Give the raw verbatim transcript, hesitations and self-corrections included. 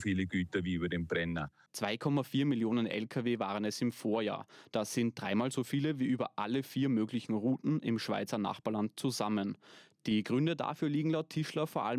viele Güter wie über den Brenner. zwei Komma vier Millionen Lkw waren es im Vorjahr. Das sind dreimal so viele wie über alle vier möglichen Routen im Schweizer Nachbarland zusammen. Die Gründe dafür liegen laut Tischler vor allem